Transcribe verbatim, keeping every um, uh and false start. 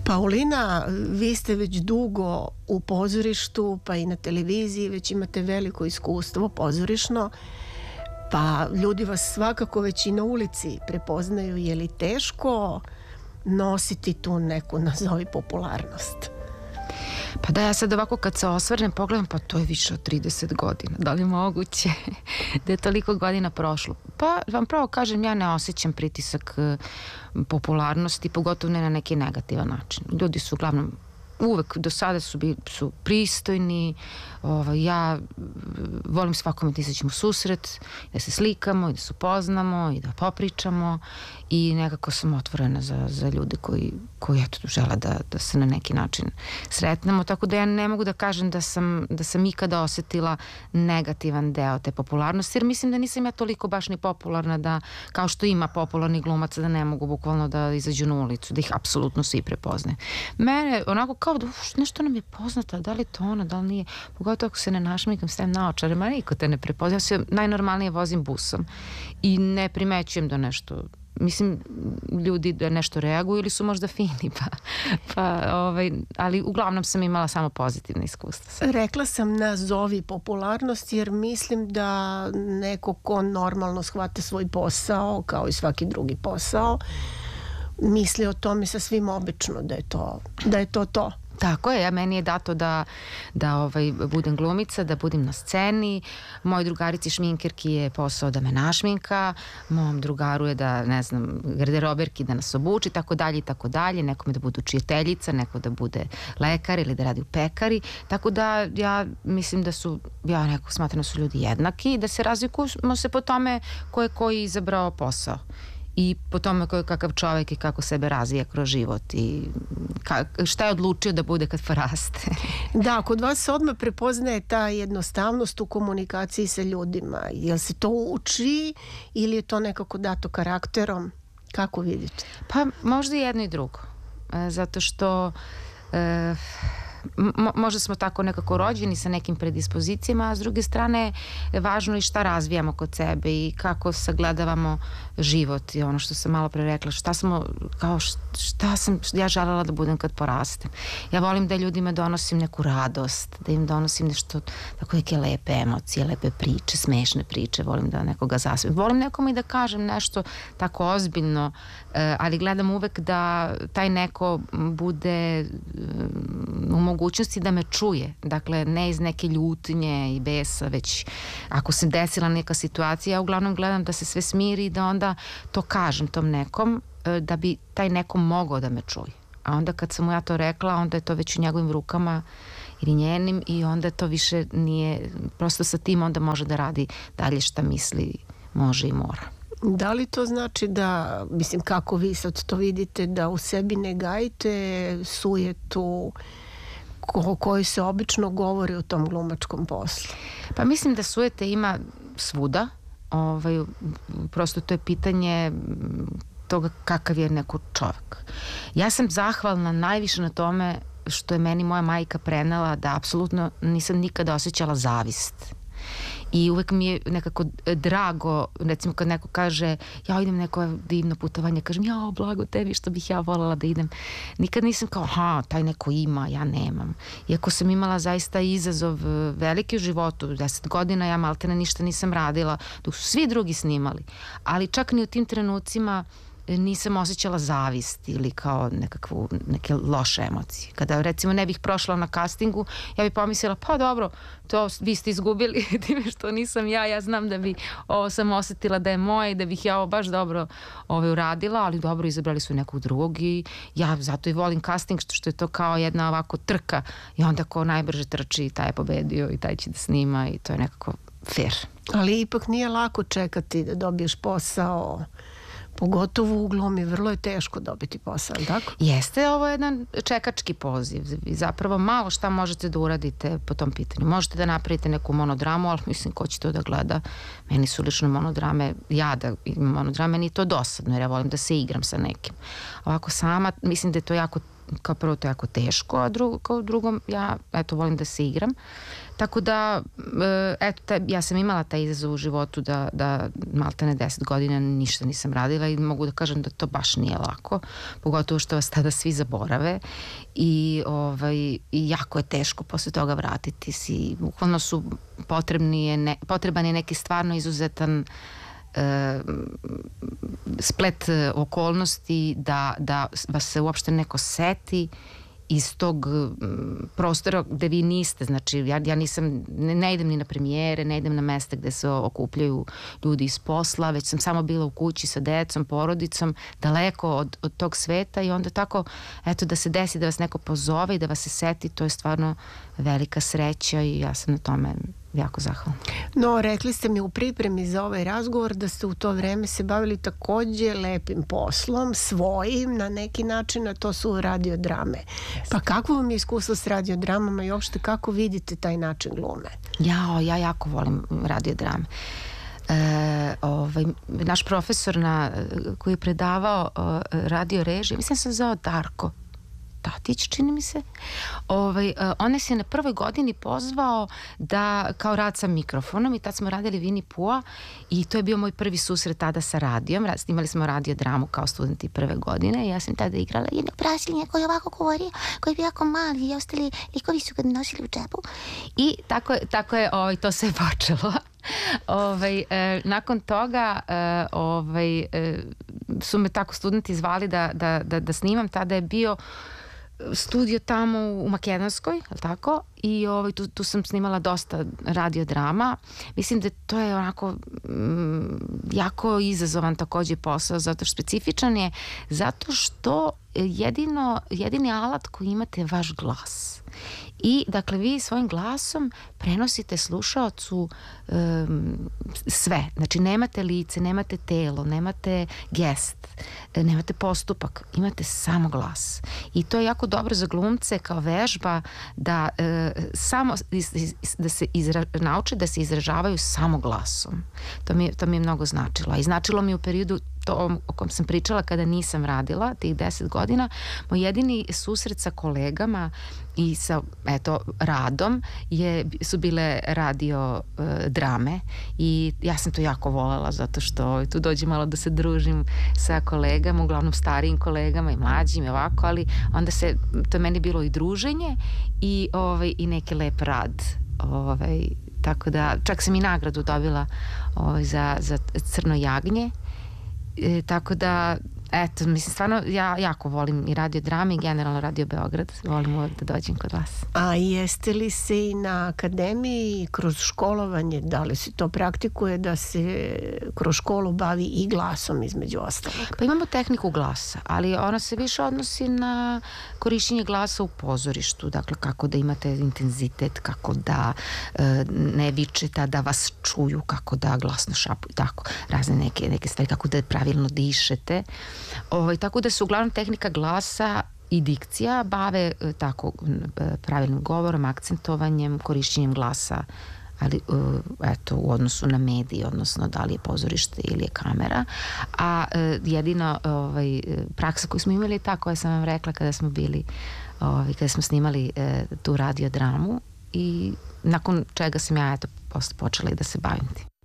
Paulina, vi ste već dugo u pozorištu, pa i na televiziji, već imate veliko iskustvo pozorišno, pa ljudi vas svakako već i na ulici prepoznaju. Je li teško nositi tu neku, nazovi, popularnost? Pa da, ja sad ovako kad se osvrnem pogledam, pa to je više od trideset godina. Da li je moguće da je toliko godina prošlo? Pa vam pravo kažem, ja ne osjećam pritisak popularnosti, pogotovo ne na neki negativan način. Ljudi su uglavnom uvek do sada su, bi, su pristojni, ovaj, ja volim svakome da izađemo u susret, da se slikamo i da se upoznamo i da popričamo i nekako sam otvorena za, za ljude koji, koji eto, žele da, da se na neki način sretnemo, tako da ja ne mogu da kažem da sam, da sam ikada osetila negativan deo te popularnosti, jer mislim da nisam ja toliko baš ni popularna da, kao što ima popularni glumaca, da ne mogu bukvalno da izađu na ulicu, da ih apsolutno svi prepoznaju. Mene onako kao da uf, nešto nam je poznata, da li to ona, da li nije, pogotovo ako se ne našmikam, stavim naočare, ma niko te ne prepoznaje. Ja se najnormalnije vozim busom i ne primećujem da nešto, mislim, ljudi da nešto reaguju ili su možda fini, pa, pa ovaj, ali uglavnom sam imala samo pozitivne iskustva. Rekla sam nazovi popularnost, jer mislim da neko ko normalno shvata svoj posao, kao i svaki drugi posao, misli o tome sasvim obično, da je to da je to to. Tako je, ja meni je dato da, da ovaj, budem glumica, da budem na sceni, moj drugarici šminkerki je posao da me našminka, mom drugaru je da, ne znam, garderoberki da nas obuči, tako dalje i tako dalje, nekome da bude učiteljica, neko da bude lekar ili da radi u pekari, tako da ja mislim da su, ja neko smatram da su ljudi jednaki i da se razlikujemo se po tome ko je koji izabrao posao. I po tome ko je kakav čovek i kako sebe razvija kroz život i ka, šta je odlučio da bude kad poraste. Da, kod vas se odmah prepoznaje ta jednostavnost u komunikaciji sa ljudima. Jel se to uči ili je to nekako dato karakterom? Kako vidite? Pa možda jedno i drugo. E, zato što e, Mo, možda smo tako nekako rođeni sa nekim predispozicijama, a s druge strane je važno i šta razvijamo kod sebe i kako sagledavamo život i ono što sam malo pre rekla, šta smo, kao šta sam ja želela da budem kad porastem. Ja volim da ljudima donosim neku radost, da im donosim nešto, tako neke lepe emocije, lepe priče, smešne priče, volim da nekoga zasmem. Volim nekom i da kažem nešto tako ozbiljno, ali gledam uvek da taj neko bude u mogućnosti da me čuje, dakle ne iz neke ljutnje i besa, već ako se desila neka situacija, ja uglavnom gledam da se sve smiri i da onda to kažem tom nekom, da bi taj neko mogao da me čuje. A onda kad sam mu ja to rekla, onda je to već u njegovim rukama ili njenim i onda to više nije, prosto sa tim onda može da radi dalje šta misli, može i mora. Da li to znači da, mislim, kako vi sad to vidite, da u sebi ne gajite sujetu o kojoj se obično govori u tom glumačkom poslu? Pa mislim da sujete ima svuda, ovaj, prosto to je pitanje toga kakav je neko čovek. Ja sam zahvalna najviše na tome što je meni moja majka prenela da apsolutno nisam nikada osjećala zavist. I uvek mi je nekako drago, recimo kad neko kaže ja idem neko divno putovanje, kažem ja blago tebi što bih ja voljela da idem. Nikad nisam kao aha, taj neko ima, ja nemam. Iako sam imala zaista izazov veliki u životu, deset godina ja maltene ništa nisam radila, dok su svi drugi snimali. Ali čak ni u tim trenucima nisam osjećala zavist ili kao nekakvu, neke loše emocije. Kada recimo ne bih prošla na castingu, ja bih pomislila pa dobro, to vi ste izgubili time što nisam ja, ja znam da bi ovo sam osjetila da je moje i da bih ja ovo baš dobro ovo uradila, ali dobro izabrali su nekog drugog i ja zato i volim casting što, što je to kao jedna ovako trka i onda ko najbrže trči taj je pobedio i taj će da snima i to je nekako fair. Ali ipak nije lako čekati da dobiješ posao, pogotovo u glumi, vrlo je teško dobiti posao, tako? Jeste, ovo je jedan čekački poziv i zapravo malo šta možete da uradite po tom pitanju. Možete da napravite neku monodramu, ali mislim ko će to da gleda. Meni su lično monodrame, ja da imam monodrame, ni to dosadno, jer ja volim da se igram sa nekim. Ovako sama, mislim da je to jako kao prvo to je jako teško, a drugo, kao drugom ja eto volim da se igram. Tako da, eto, taj, ja sam imala taj izazov u životu da, da maltene deset godina ništa nisam radila i mogu da kažem da to baš nije lako, pogotovo što vas tada svi zaborave i, ovaj, i jako je teško posle toga vratiti si. Bukvalno su potrebni je ne, potreban je neki stvarno izuzetan e, splet okolnosti da, da vas se uopšte neko seti iz tog prostora gde vi niste, znači ja, ja nisam, ne, ne idem ni na premijere, ne idem na mesta gde se okupljaju ljudi iz posla, već sam samo bila u kući sa decom, porodicom, daleko od, od tog sveta i onda tako, eto, da se desi da vas neko pozove i da vas se seti, to je stvarno velika sreća i ja sam na tome jako zahvalna. No, rekli ste mi u pripremi za ovaj razgovor da ste u to vreme se bavili takođe lepim poslom, svojim na neki način, a to su radiodrame. Pa kako vam je iskustvo s radiodramama i uopšte kako vidite taj način glume? Jao, ja jako volim radiodrame. E, ovaj, naš profesor na, koji je predavao uh, radio režiju, mislim da sam zvao Darko Tatić, čini mi se. Ovaj, on nas je na prvoj godini pozvao da, kao rad sa mikrofonom i tad smo radili Vini Pua i to je bio moj prvi susret tada sa radijom. Imali smo radiodramu kao studenti prve godine i ja sam tada igrala jednog prasilnja koji je ovako govorio, koji je bio jako mali i ostali likovi su ga nosili u džepu. I tako, tako je, ovaj, to se je počelo. Ovaj, e, nakon toga e, ovaj, e, su me tako studenti zvali da, da, da, da snimam. Tada je bio studio tamo u Makedonskoj, je li tako? I ovaj, tu, tu sam snimala dosta radiodrama. Mislim da to je onako m, jako izazovan takođe posao, zato što specifičan je, zato što jedino, jedini alat koji imate je vaš glas. I dakle vi svojim glasom prenosite slušaocu um, sve, znači nemate lice, nemate telo, nemate gest, nemate postupak, imate samo glas i to je jako dobro za glumce kao vežba da uh, samo da se izra, nauče da se izražavaju samo glasom. To mi, to mi je mnogo značilo i značilo mi u periodu to o kom sam pričala kada nisam radila tih deset godina, moj jedini susret sa kolegama i sa eto radom je, su bile radio e, drame i ja sam to jako volela zato što tu dođe malo da se družim sa kolegama, uglavnom starijim kolegama i mlađim i ovako, ali onda se, to je meni bilo i druženje i, ovaj, i neki lep rad, ovaj, tako da čak sam i nagradu dobila ovaj, za, za Crno jagnje. E, tako da, eto, mislim, stvarno ja jako volim i radio drame i generalno Radio Beograd. Volim uvek da dođem kod vas. A jeste li se i na akademiji kroz školovanje, da li se to praktikuje da se kroz školu bavi i glasom između ostalog? Pa imamo tehniku glasa, ali ona se više odnosi na korišćenje glasa u pozorištu, dakle kako da imate intenzitet, kako da e, ne vičete, da vas čuju, kako da glasno šapu i tako, razne neke, neke stvari, kako da pravilno dišete. Ovaj, tako da se uglavnom tehnika glasa i dikcija bave e, tako pravilnim govorom, akcentovanjem, korišćenjem glasa, ali e, eto u odnosu na medije, odnosno da li je pozorište ili je kamera, a e, jedino ovaj, praksa koju smo imali je ta koja sam vam rekla kada smo bili ovaj, kada smo snimali e, tu radiodramu i nakon čega sam ja eto posle počela i da se bavim tim.